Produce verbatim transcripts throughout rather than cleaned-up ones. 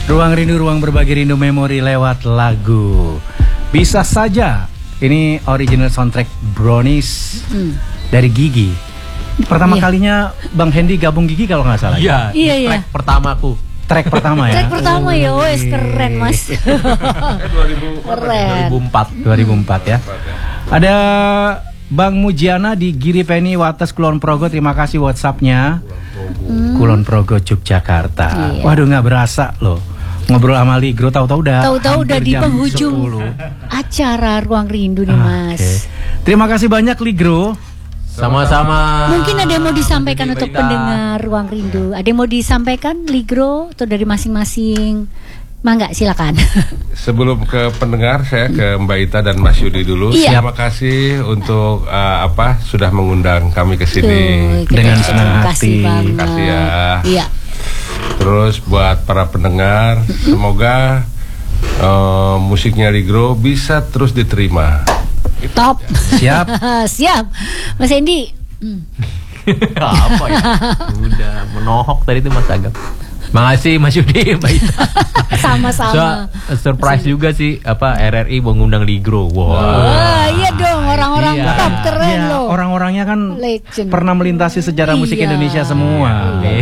Ruang Rindu, ruang berbagi rindu memori lewat lagu. Bisa saja. Ini original soundtrack Brownies hmm. dari Gigi. Pertama iya. kalinya Bang Hendy gabung Gigi kalau nggak salah. Iya, iya, iya. Track pertamaku. Track pertama ya. Track pertama ya, wes keren mas. dua ribu empat dua ribu empat ya. Ada Bang Mujiana di Giri Penny Wates Kulon Progo. Terima kasih WhatsAppnya. Hmm. Kulon Progo Yogyakarta. Iya. Waduh nggak berasa loh. Ngobrol sama Ligro, tahu-tahu udah tahu-tahu udah di penghujung acara Ruang Rindu nih mas. Okay. Terima kasih banyak Ligro. Sama-sama. Mungkin ada yang mau disampaikan untuk pendengar Ruang Rindu. Ada yang mau disampaikan Ligro atau dari masing-masing? Mangga silakan. Sebelum ke pendengar, saya ke Mbak Ita dan Mas Yudi dulu. Iya. Terima kasih untuk uh, apa sudah mengundang kami ke sini dengan senang hati. Terima kasih ya. Iya. Terus buat para pendengar, semoga uh, musiknya Ligro bisa terus diterima. Top. Siap. Siap. Mas Hendy. Hmm. Apa ya? Udah menohok tadi itu Mas Agam. Makasih Mas Yudi, Mbak Ita. Sama-sama. So, surprise juga sih apa R R I mengundang Ligro. Wow. Wah, iya dong orang-orang iya. top keren iya. loh. Orang-orangnya kan legend. Pernah melintasi sejarah iya. musik Indonesia semua. Iya.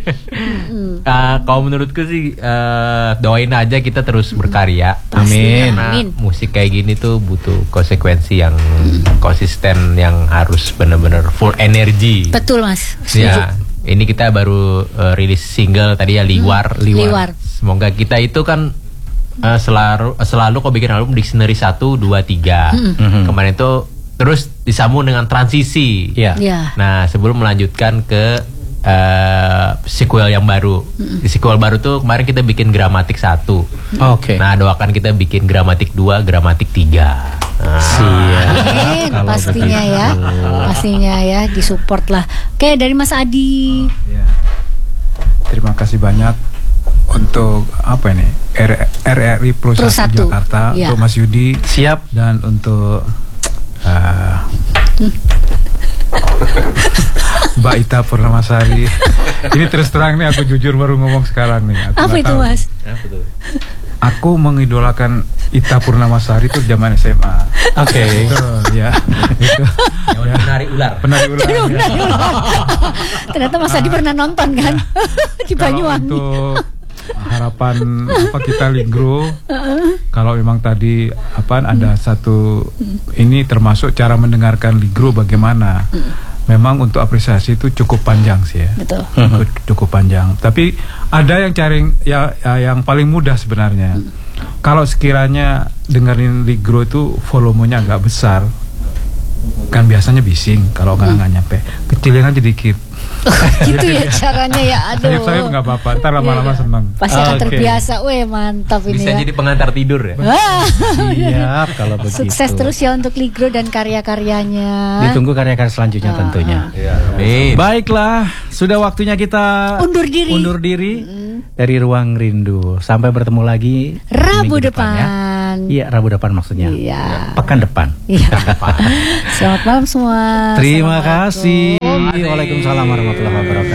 uh, kalau menurutku sih uh, doain aja kita terus berkarya. Amin. Karena Amin. musik kayak gini tuh butuh konsekuensi yang hmm. konsisten, yang harus benar-benar full energi. Betul Mas. Ya. Ini kita baru uh, rilis single tadi ya Liwar. Hmm, Liwar. Liwar. Semoga kita itu kan uh, selalu selalu kok bikin album dictionary satu, dua, tiga. Hmm. Mm-hmm. Kemarin itu terus disambung dengan transisi. Yeah. Yeah. Nah sebelum melanjutkan ke uh, sequel yang baru. Mm-hmm. Di sequel baru tuh kemarin kita bikin gramatik satu. Oh, Oke. Okay. Nah doakan kita bikin gramatik dua, gramatik tiga. Nah, siap. Amin, pastinya begitu. ya, pastinya ya, disupport lah. Oke, dari Mas Adi. Ya. Terima kasih banyak untuk apa ini R R I Plus satu Jakarta, ya. Untuk Mas Yudi, siap, dan untuk uh, Mbak Ita Purnamasari. Ini terus terang nih, aku jujur baru ngomong sekarang nih. Aku apa itu tahu. Mas? Aku mengidolakan Ita Purnamasari itu zaman S M A. Oke. Okay. Itu ya. Itu. Ya. Penari ular. Penari ular. Ya. ular. Ternyata Mas Adi pernah nonton kan di Banyuwangi. Untuk harapan apa kita Ligro, kalau memang tadi apa ada satu ini termasuk cara mendengarkan Ligro bagaimana. Memang untuk apresiasi itu cukup panjang sih ya. Betul. Cukup panjang. Tapi ada yang cari ya, ya yang paling mudah sebenarnya. Hmm. Kalau sekiranya dengerin Ligro itu volumenya agak besar, kan biasanya bising kalau nggak hmm. nyampe. Kecilin aja dikit. Gitu ya caranya ya. Aduh. Sayup-sayup nggak apa-apa. Ntar lama-lama yeah. seneng. Pasti akan okay. terbiasa. Weh mantap ini. Bisa ya. jadi pengantar tidur ya. Siap kalau begitu. Sukses terus ya untuk Ligro dan karya-karyanya. Ditunggu karya-karya selanjutnya ah, tentunya. Ya, amin. Baiklah, sudah waktunya kita undur diri. Undur diri mm. dari Ruang Rindu. Sampai bertemu lagi Rabu depan. Iya, ya. Rabu depan maksudnya. Iya. Pekan depan. Iya. Selamat malam semua. Terima kasih. Waalaikumsalam warahmatullahi wabarakatuh.